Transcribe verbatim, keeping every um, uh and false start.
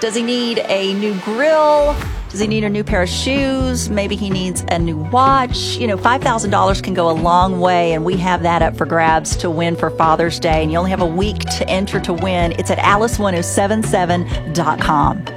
Does he need a new grill? Does he need a new pair of shoes? Maybe he needs a new watch. You know, five thousand dollars can go a long way, and we have that up for grabs to win for Father's Day. And you only have a week to enter to win. It's at alice ten seventy-seven dot com.